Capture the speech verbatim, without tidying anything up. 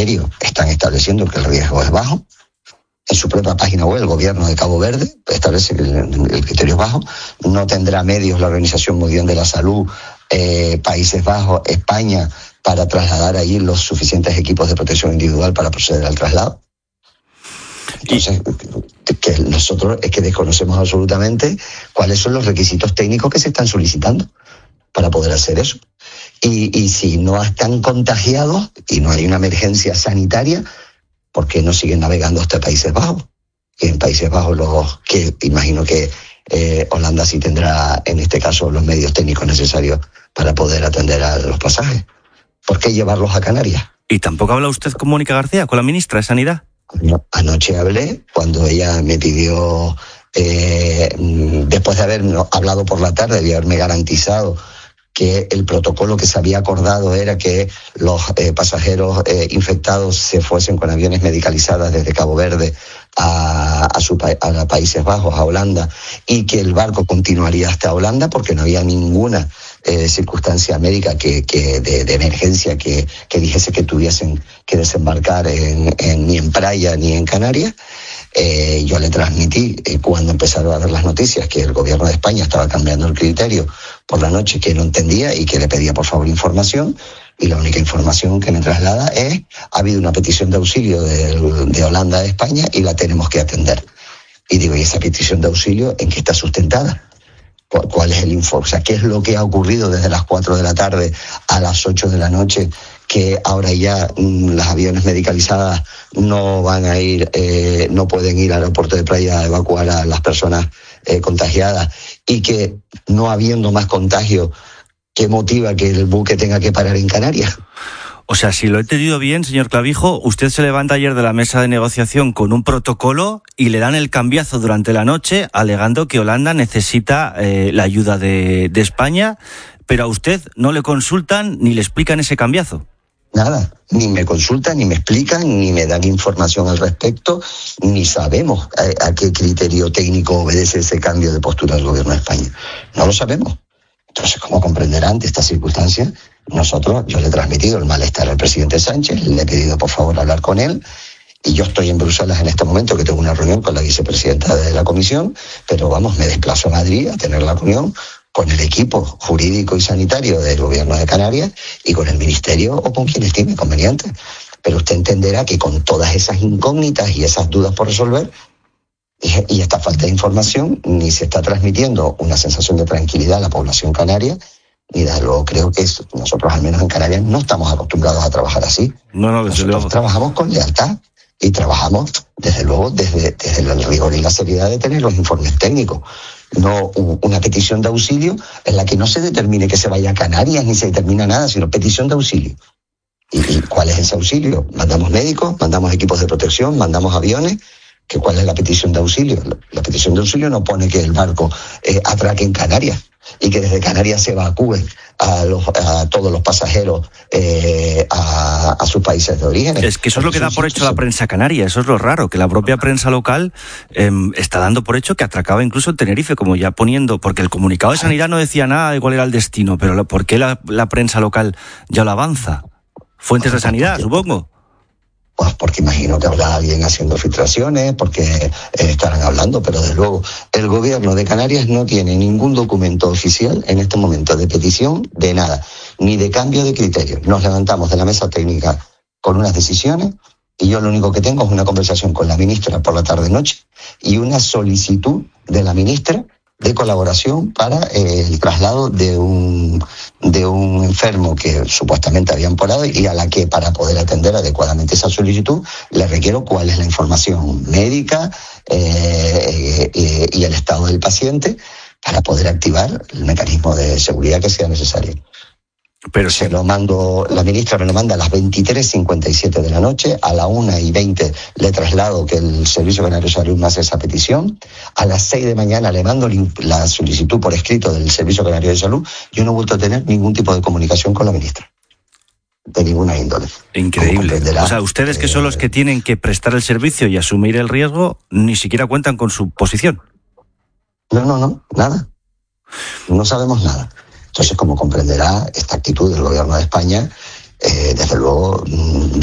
criterio están estableciendo que el riesgo es bajo. En su propia página web, el gobierno de Cabo Verde establece que el, el criterio es bajo. No tendrá medios la Organización Mundial de la Salud, eh, Países Bajos, España, para trasladar ahí los suficientes equipos de protección individual para proceder al traslado. Entonces, que nosotros es que desconocemos absolutamente cuáles son los requisitos técnicos que se están solicitando para poder hacer eso. Y, y si no están contagiados y no hay una emergencia sanitaria, ¿por qué no siguen navegando hasta Países Bajos? Que en Países Bajos, los que imagino que eh, Holanda sí tendrá, en este caso, los medios técnicos necesarios para poder atender a los pasajes. ¿Por qué llevarlos a Canarias? ¿Y tampoco habla usted con Mónica García, con la ministra de Sanidad? No, anoche hablé, cuando ella me pidió, eh, después de haber hablado por la tarde, de haberme garantizado que el protocolo que se había acordado era que los eh, pasajeros eh, infectados se fuesen con aviones medicalizados desde Cabo Verde a, a, su, a, a Países Bajos, a Holanda, y que el barco continuaría hasta Holanda porque no había ninguna eh, circunstancia médica que, que de, de emergencia que, que dijese que tuviesen que desembarcar en, en, ni en Praia ni en Canarias. Eh, yo le transmití eh, cuando empezaron a ver las noticias que el gobierno de España estaba cambiando el criterio por la noche, que no entendía y que le pedía por favor información, y la única información que me traslada es: ha habido una petición de auxilio de, de Holanda a España y la tenemos que atender. Y digo, ¿y esa petición de auxilio en qué está sustentada? ¿Cuál es el informe? O sea, ¿qué es lo que ha ocurrido desde las cuatro de la tarde a las ocho de la noche? Que ahora ya mmm, las aviones medicalizadas no van a ir, eh, no pueden ir al aeropuerto de Praia a evacuar a las personas eh, contagiadas, y que no habiendo más contagio, ¿qué motiva que el buque tenga que parar en Canarias? O sea, si lo he entendido bien, señor Clavijo, usted se levanta ayer de la mesa de negociación con un protocolo y le dan el cambiazo durante la noche alegando que Holanda necesita eh, la ayuda de, de España, pero a usted no le consultan ni le explican ese cambiazo. Nada, ni me consultan, ni me explican, ni me dan información al respecto, ni sabemos a, a qué criterio técnico obedece ese cambio de postura del gobierno de España. No lo sabemos. Entonces, como comprenderá, ante estas circunstancias, nosotros, yo le he transmitido el malestar al presidente Sánchez, le he pedido por favor hablar con él, y yo estoy en Bruselas en este momento, que tengo una reunión con la vicepresidenta de la Comisión, pero vamos, me desplazo a Madrid a tener la reunión con el equipo jurídico y sanitario del gobierno de Canarias y con el ministerio o con quien estime conveniente. Pero usted entenderá que con todas esas incógnitas y esas dudas por resolver y, y esta falta de información, ni se está transmitiendo una sensación de tranquilidad a la población canaria, ni desde luego creo que es, nosotros al menos en Canarias no estamos acostumbrados a trabajar así. No, no, desde nosotros luego. Trabajamos con lealtad y trabajamos desde luego desde, desde el rigor y la seriedad de tener los informes técnicos. No una petición de auxilio en la que no se determine que se vaya a Canarias ni se determina nada, sino petición de auxilio. ¿Y, y cuál es ese auxilio? Mandamos médicos, mandamos equipos de protección, mandamos aviones. ¿Que ¿Cuál es la petición de auxilio? La, la petición de auxilio no pone que el barco eh, atraque en Canarias y que desde Canarias se evacúe a, los, a todos los pasajeros eh, a, a sus países de origen. Es que eso es lo que da por hecho la prensa canaria, eso es lo raro, que la propia prensa local eh, está dando por hecho que atracaba incluso en Tenerife, como ya poniendo, porque el comunicado de Sanidad no decía nada de cuál era el destino, pero ¿por qué la, la prensa local ya lo avanza? Fuentes de Sanidad, supongo. Pues porque imagino que habrá alguien haciendo filtraciones, porque eh, estarán hablando, pero desde luego el gobierno de Canarias no tiene ningún documento oficial en este momento de petición de nada, ni de cambio de criterio. Nos levantamos de la mesa técnica con unas decisiones y yo lo único que tengo es una conversación con la ministra por la tarde-noche y una solicitud de la ministra de colaboración para eh, el traslado de un de un enfermo que supuestamente habían porado y a la que, para poder atender adecuadamente esa solicitud, le requiero cuál es la información médica eh, eh, y el estado del paciente para poder activar el mecanismo de seguridad que sea necesario. Pero se lo mando, la ministra me lo manda a las veintitrés cincuenta y siete de la noche, a la una y veinte le traslado que el Servicio Canario de Salud me hace esa petición, a las seis de mañana le mando la solicitud por escrito del Servicio Canario de Salud. Yo no he vuelto a tener ningún tipo de comunicación con la ministra, de ninguna índole. Increíble. O sea, ustedes que son los que tienen que prestar el servicio y asumir el riesgo, ni siquiera cuentan con su posición. No, no, no, nada. No sabemos nada. Entonces, como comprenderá, esta actitud del gobierno de España, eh, desde luego,